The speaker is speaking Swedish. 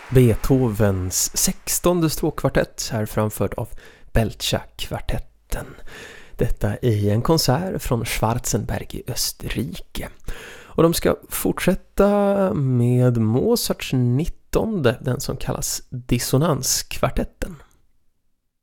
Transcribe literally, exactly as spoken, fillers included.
Beethovens sextonde stråkkvartett här framförd av Beltschak-kvartetten. Detta i en konsert från Schwarzenberg i Österrike. Och de ska fortsätta med Mozarts nittonde, den som kallas Dissonanskvartetten.